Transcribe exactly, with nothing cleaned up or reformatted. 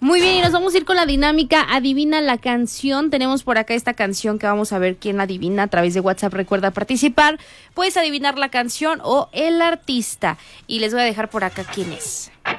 Muy bien, y nos vamos a ir con la dinámica Adivina la canción. Tenemos por acá esta canción que vamos a ver quién la adivina a través de WhatsApp. Recuerda participar. Puedes adivinar la canción o el artista. Y les voy a dejar por acá quién es.